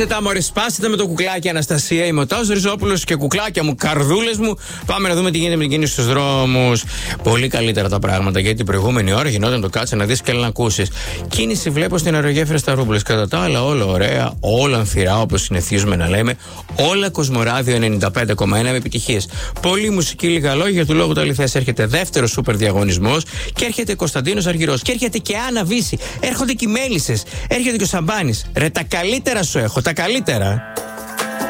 Σπάστε τα, μωρέ, σπάστε τα με το κουκλάκι, Αναστασία. Είμαι ο Τάσος Ριζόπουλος και κουκλάκια μου, καρδούλες μου. Πάμε να δούμε τι γίνεται με την κίνηση στους δρόμους. Πολύ καλύτερα τα πράγματα, γιατί την προηγούμενη ώρα γινόταν το κάτσε να δεις και να ακούσεις. Κίνηση βλέπω στην αερογέφυρα Σταυρούπολης. Κατά τα άλλα, όλα ωραία, όλα ανθυρά όπως συνηθίζουμε να λέμε. Όλα Κοσμοράδιο 95,1 με επιτυχίες. Πολύ μουσική, λίγα λόγια, του λόγου του αληθές. Έρχεται δεύτερο σούπερ διαγωνισμός και έρχεται Κωνσταντίνος Αργυρός. Και έρχεται και Άννα Βύση. Έρχονται και οι Μέλισσες. Έρχεται και ο Σαμπάνης. Ρε, τα καλύτερα σου έχω, τα καλύτερα.